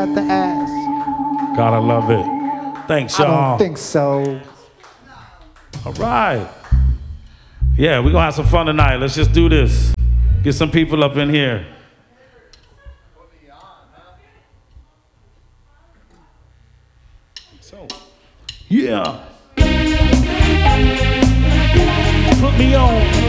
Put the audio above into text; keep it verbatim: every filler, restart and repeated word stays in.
have to ask. Gotta love it. Thanks, y'all. I don't think so. All right. Yeah, we're gonna have some fun tonight. Let's just do this. Get some people up in here. So, yeah. Put me on.